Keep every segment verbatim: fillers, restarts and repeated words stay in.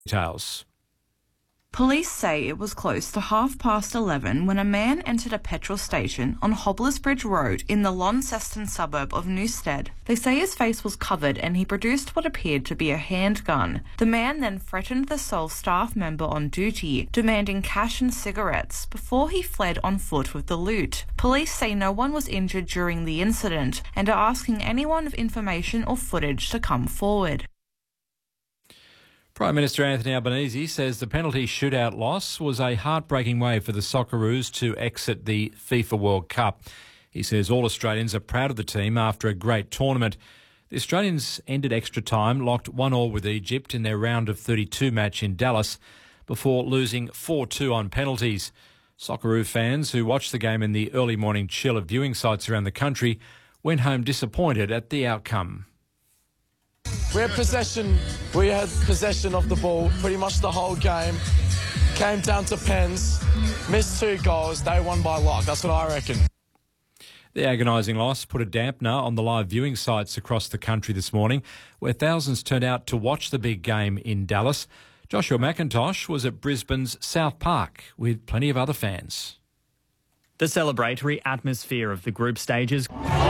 Details. Police say it was close to half past eleven when a man entered a petrol station on Hobblers Bridge Road in the Launceston suburb of Newstead. They say his face was covered and he produced what appeared to be a handgun. The man then threatened the sole staff member on duty, demanding cash and cigarettes, before he fled on foot with the loot. Police say no one was injured during the incident and are asking anyone with information or footage to come forward. Prime Minister Anthony Albanese says the penalty shootout loss was a heartbreaking way for the Socceroos to exit the FIFA World Cup. He says all Australians are proud of the team after a great tournament. The Australians ended extra time, locked one all with Egypt in their round of thirty-two match in Dallas before losing four two on penalties. Socceroo fans who watched the game in the early morning chill of viewing sites around the country went home disappointed at the outcome. We had possession, we had possession of the ball pretty much the whole game. Came down to pens, missed two goals, they won by luck. That's what I reckon. The agonising loss put a dampener on the live viewing sites across the country this morning, where thousands turned out to watch the big game in Dallas. Joshua McIntosh was at Brisbane's South Park with plenty of other fans. The celebratory atmosphere of the group stages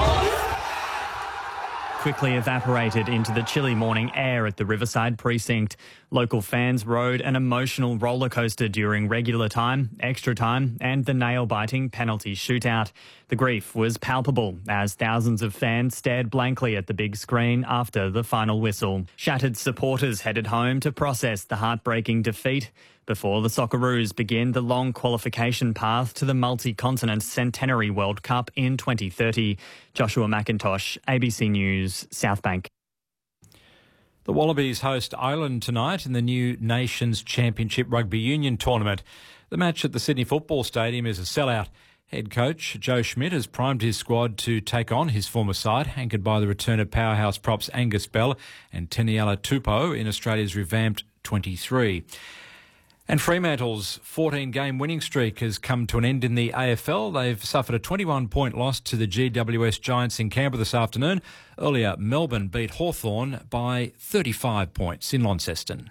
quickly evaporated into the chilly morning air at the Riverside precinct. Local fans rode an emotional roller coaster during regular time, extra time and the nail-biting penalty shootout. The grief was palpable as thousands of fans stared blankly at the big screen after the final whistle. Shattered supporters headed home to process the heartbreaking defeat before the Socceroos begin the long qualification path to the multi-continent Centenary World Cup in twenty thirty. Joshua McIntosh, A B C News, Southbank. The Wallabies host Ireland tonight in the new Nations Championship Rugby Union tournament. The match at the Sydney Football Stadium is a sellout. Head coach Joe Schmidt has primed his squad to take on his former side, anchored by the return of powerhouse props Angus Bell and Taniela Tupou in Australia's revamped twenty-three. And Fremantle's fourteen-game winning streak has come to an end in the A F L. They've suffered a twenty-one point loss to the G W S Giants in Canberra this afternoon. Earlier, Melbourne beat Hawthorn by thirty-five points in Launceston.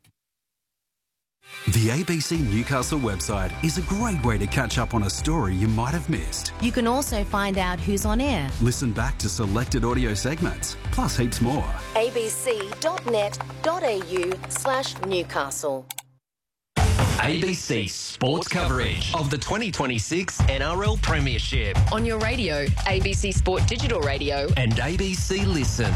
The A B C Newcastle website is a great way to catch up on a story you might have missed. You can also find out who's on air, listen back to selected audio segments, plus heaps more. abc.net.au slash Newcastle. A B C Sports coverage of the twenty twenty-six N R L Premiership. On your radio, A B C Sport Digital Radio. And A B C Listen.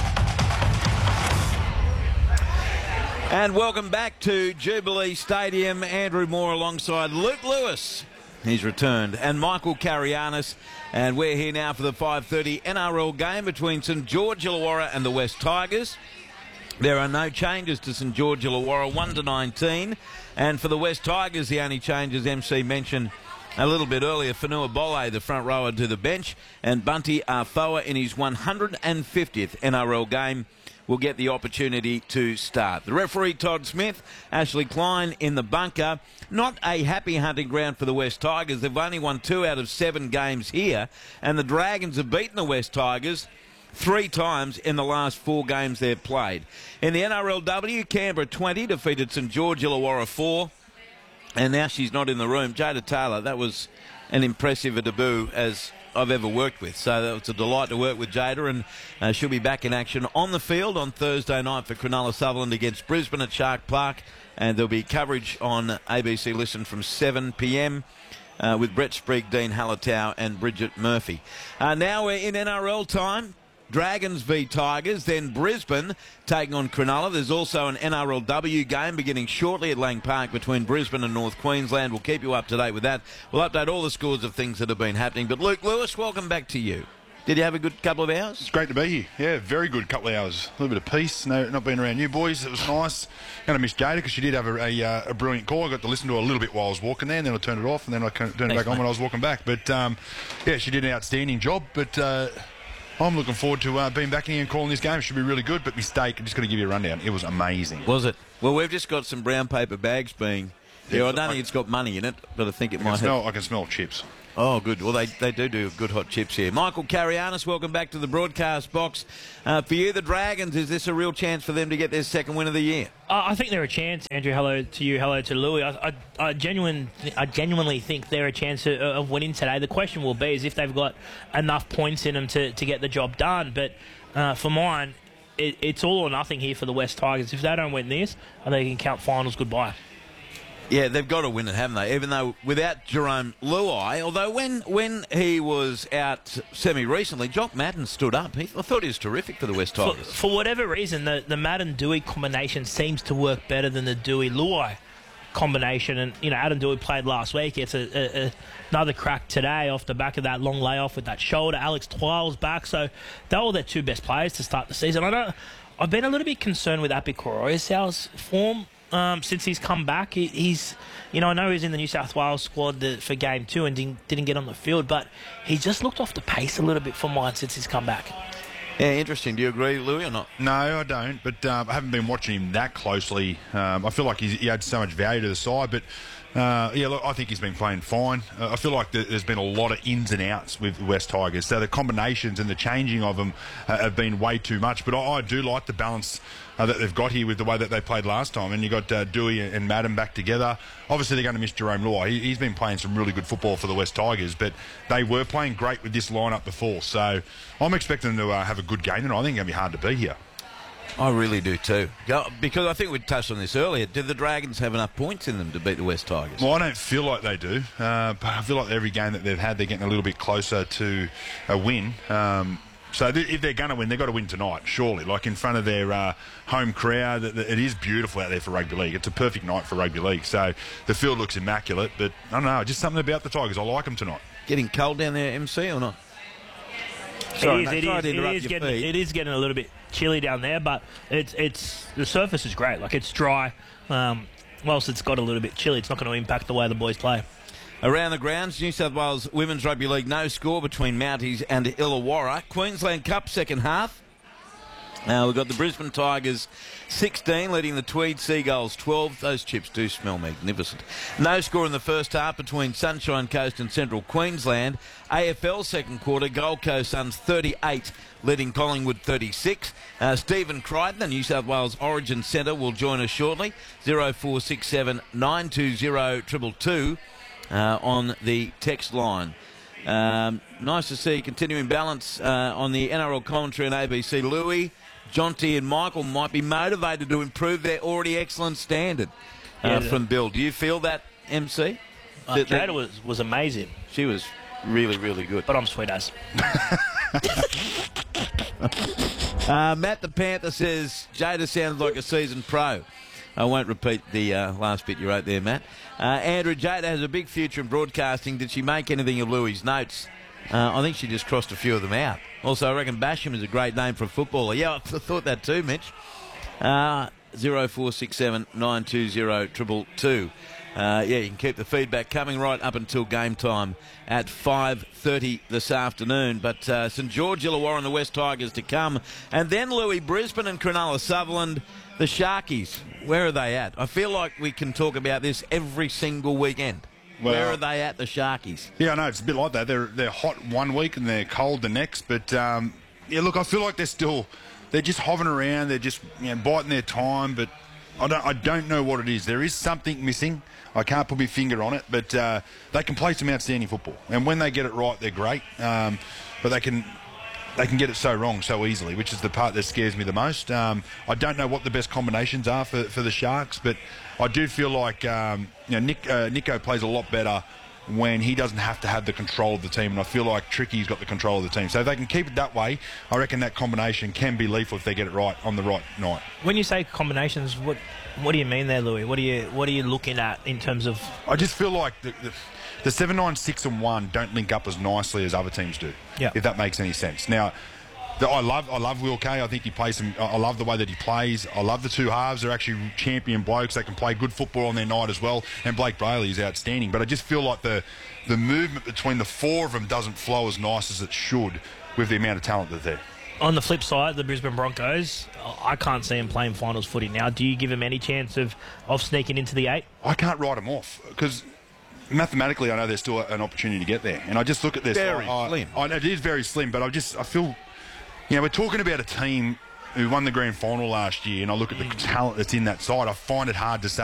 And welcome back to Jubilee Stadium. Andrew Moore alongside Luke Lewis. He's returned. And Michael Carianis. And we're here now for the five thirty N R L game between St George Illawarra and the West Tigers. There are no changes to St George Illawarra, one to nineteen. And for the West Tigers, the only changes M C mentioned a little bit earlier, Fanua Bole, the front rower, to the bench, and Bunty Arfoa in his one hundred fiftieth N R L game will get the opportunity to start. The referee, Todd Smith, Ashley Klein in the bunker. Not a happy hunting ground for the West Tigers. They've only won two out of seven games here, and the Dragons have beaten the West Tigers three times in the last four games they've played. In the N R L W, Canberra twenty defeated St George Illawarra four. And now she's not in the room. Jada Taylor, that was an impressive a debut as I've ever worked with. So it's a delight to work with Jada, and uh, she'll be back in action on the field on Thursday night for Cronulla Sutherland against Brisbane at Shark Park. And there'll be coverage on A B C Listen from seven p m uh, with Brett Sprigg, Dean Hallertau and Bridget Murphy. Uh, now we're in N R L time. Dragons v Tigers, then Brisbane taking on Cronulla. There's also an N R L W game beginning shortly at Lang Park between Brisbane and North Queensland. We'll keep you up to date with that. We'll update all the scores of things that have been happening. But Luke Lewis, welcome back to you. Did you have a good couple of hours? It's great to be here. Yeah, very good couple of hours. A little bit of peace. No, not being around you boys. It was nice. Going to miss Jada because she did have a, a, uh, a brilliant call. I got to listen to her a little bit while I was walking there, and then I turned it off, and then I turned it Thanks, back on mate. when I was walking back. But um, yeah, she did an outstanding job. But uh, I'm looking forward to uh, being back in here and calling this game. It should be really good. But mistake, I'm just going to give you a rundown. It was amazing. Was it? Well, we've just got some brown paper bags being... Yeah, I don't think it's got money in it, but I think it I might can smell, have... I can smell chips. Oh, good. Well, they, they do do good hot chips here. Michael Carianis, welcome back to the broadcast box. Uh, for you, the Dragons, is this a real chance for them to get their second win of the year? Uh, I think they're a chance, Andrew. Hello to you. Hello to Louis. I, I, I, genuine, I genuinely think they're a chance of, of winning today. The question will be is if they've got enough points in them to, to get the job done. But uh, for mine, it, it's all or nothing here for the West Tigers. If they don't win this, they can count finals goodbye. Yeah, they've got to win it, haven't they? Even though without Jerome Luai, although when when he was out semi-recently, Jock Madden stood up. He, I thought he was terrific for the West Tigers. For, for whatever reason, the, the Madden-Dewey combination seems to work better than the Dewey-Luai combination. And, you know, Adam Dewey played last week. It's a, a, a, another crack today off the back of that long layoff with that shoulder. Alex Twile's back. So they were their two best players to start the season. I don't, I've been a little bit concerned with Api Koroisau's form. Um, since he's come back, he, he's, you know, I know he's in the New South Wales squad the, for game two and didn't, didn't get on the field, but he just looked off the pace a little bit for mine since he's come back. Yeah, interesting. Do you agree, Louis, or not? No, I don't, but um, I haven't been watching him that closely. Um, I feel like he's, he had so much value to the side, but uh, yeah, look, I think he's been playing fine. Uh, I feel like there's been a lot of ins and outs with the West Tigers, so the combinations and the changing of them uh, have been way too much, but I, I do like the balance Uh, that they've got here with the way that they played last time. And you got uh, Dewey and Madden back together. Obviously, they're going to miss Jerome Luai. He, he's been playing some really good football for the West Tigers, but they were playing great with this lineup before. So I'm expecting them to uh, have a good game, and I think it's going to be hard to beat here. I really do too. Because I think we touched on this earlier. Did the Dragons have enough points in them to beat the West Tigers? Well, I don't feel like they do. Uh, but I feel like every game that they've had, they're getting a little bit closer to a win. Um, So th- if they're going to win, they've got to win tonight, surely. Like in front of their uh, home crowd. It is beautiful out there for rugby league. It's a perfect night for rugby league. So the field looks immaculate, but I don't know, just something about the Tigers. I like them tonight. Getting cold down there, M C, or not? Sorry, it is, mate, it, sorry is, to it, interrupt is your getting, feed. it is getting a little bit chilly down there, but it's it's the surface is great. Like, it's dry. Um, whilst it's got a little bit chilly, it's not going to impact the way the boys play. Around the grounds, New South Wales Women's Rugby League, no score between Mounties and Illawarra. Queensland Cup second half. Now we've got the Brisbane Tigers sixteen, leading the Tweed Seagulls twelve. Those chips do smell magnificent. No score in the first half between Sunshine Coast and Central Queensland. A F L second quarter, Gold Coast Suns thirty-eight, leading Collingwood thirty-six. Uh, Stephen Crichton, the New South Wales Origin Centre, will join us shortly. zero four six seven nine two zero two two two. Uh, on the text line. Um, nice to see continuing balance uh, on the N R L commentary on A B C. Louis, Jonty and Michael might be motivated to improve their already excellent standard uh, yeah, from Bill. Do you feel that, M C? Uh, that, Jada was, was amazing. She was really, really good. But I'm sweet as. uh, Matt the Panther says, Jada sounds like a seasoned pro. I won't repeat the uh, last bit you wrote there, Matt. Uh, Andrew, Jada has a big future in broadcasting. Did she make anything of Louis' notes? Uh, I think she just crossed a few of them out. Also, I reckon Basham is a great name for a footballer. Yeah, I thought that too, Mitch. Uh, zero four six seven nine two zero two two two. Uh, yeah, you can keep the feedback coming right up until game time at five thirty this afternoon. But uh, St George, Illawarra and the West Tigers to come. And then Louis, Brisbane and Cronulla Sutherland. The Sharkies, where are they at? I feel like we can talk about this every single weekend. Well, where are they at, the Sharkies? Yeah, I know, it's a bit like that. They're they're hot one week and they're cold the next. But, um, yeah, look, I feel like they're still... They're just hovering around. They're just, you know, biding their time. But I don't I don't know what it is. There is something missing. I can't put my finger on it. But uh, they can play some outstanding football. And when they get it right, they're great. Um, but they can... They can get it so wrong so easily, which is the part that scares me the most. Um, I don't know what the best combinations are for, for the Sharks, but I do feel like um, you know, Nick, uh, Nico plays a lot better when he doesn't have to have the control of the team, and I feel like Tricky's got the control of the team. So if they can keep it that way, I reckon that combination can be lethal if they get it right on the right night. When you say combinations, what what do you mean there, Louis? What are you what are you looking at in terms of? I just feel like the, the, the seven, nine, six, and one don't link up as nicely as other teams do. Yeah. If that makes any sense. Now, the, I love I love Will Kay. I think he plays some. I love the way that he plays. I love the two halves. They're actually champion blokes. They can play good football on their night as well. And Blake Brayley is outstanding. But I just feel like the the movement between the four of them doesn't flow as nice as it should with the amount of talent that's there. On the flip side, the Brisbane Broncos, I can't see them playing finals footy now. Do you give them any chance of, of sneaking into the eight? I can't write them off because mathematically, I know there's still an opportunity to get there. And I just look at this. Very I, slim. I, I, it is very slim, but I just I feel, you know, we're talking about a team who won the grand final last year, and I look at the talent that's in that side. I find it hard to say